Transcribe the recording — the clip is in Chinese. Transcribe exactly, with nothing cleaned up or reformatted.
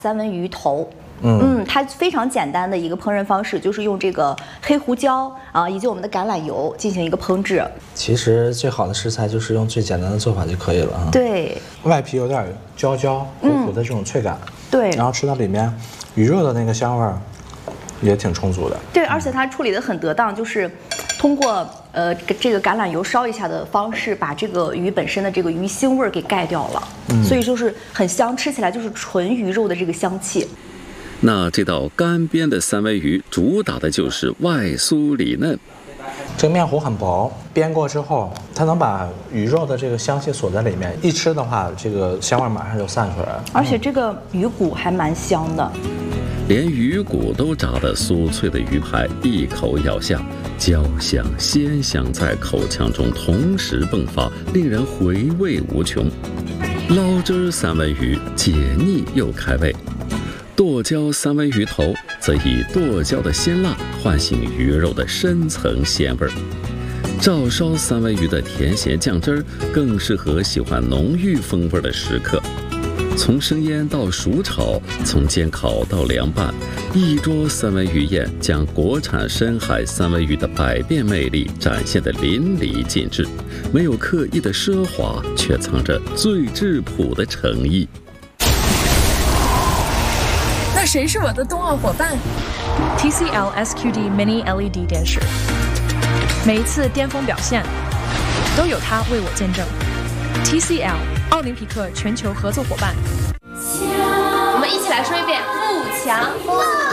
三文鱼头。嗯, 嗯，它非常简单的一个烹饪方式，就是用这个黑胡椒啊，以及我们的橄榄油进行一个烹制。 其实最好的食材就是用最简单的做法就可以了啊。 对， 外皮有点焦焦糊糊的这种脆感。嗯、 对， 然后吃到里面，鱼肉的那个香味儿也挺充足的。 对，而且它处理的很得当，就是通过呃这个橄榄油烧一下的方式，把这个鱼本身的这个鱼腥味儿给盖掉了。嗯，所以就是很香，吃起来就是纯鱼肉的这个香气。 那这道干煸的三文鱼主打的就是外酥里嫩。 这个面糊很薄，煸过之后，它能把鱼肉的这个香气锁在里面，一吃的话，这个香味马上就散出来了。 而且这个鱼骨还蛮香的， 连鱼骨都炸得酥脆的鱼排，一口咬下，焦香鲜香在口腔中同时迸发，令人回味无穷。捞汁三文鱼解腻又开胃。剁椒三文鱼头则以剁椒的鲜辣唤醒鱼肉的深层鲜味儿，照烧三文鱼的甜咸酱汁儿更适合喜欢浓郁风味的食客。从生腌到熟炒，从煎烤到凉拌，一桌三文鱼宴将国产深海三文鱼的百变魅力展现得淋漓尽致，没有刻意的奢华，却藏着最质朴的诚意。 那谁是我的冬奥伙伴 ？T C L S Q D Mini L E D 电视，每一次巅峰表现都有它为我见证。T C L 奥林匹克全球合作伙伴， 我们一起来说一遍：富强。